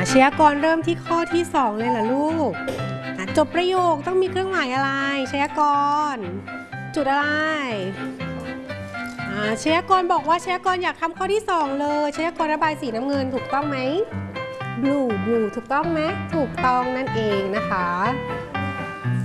ชยากรเริ่มที่ข้อที่2เลยเหรอลูกจบประโยคต้องมีเครื่องหมายอะไรชยากรจุดอะไรชยากรบอกว่าชยากรอยากทำข้อที่2เลยชยากรระบายสีน้ำเงินถูกต้องไหมblue ถูกต้องไหมถูกต้องนั่นเองนะคะ